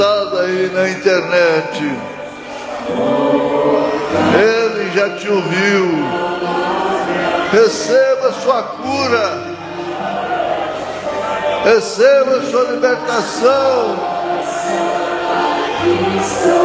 aí na internet, Ele já te ouviu. Receba sua cura, receba sua libertação.